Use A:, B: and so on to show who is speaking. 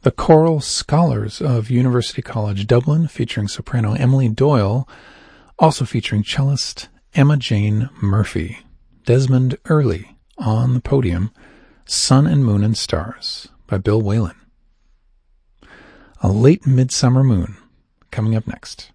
A: The Choral Scholars of University College Dublin, featuring soprano Emily Doyle, also featuring cellist Emma Jane Murphy. Desmond Early on the podium, Sun and Moon and Stars by Bill Whalen. A Late Midsummer Moon, coming up next.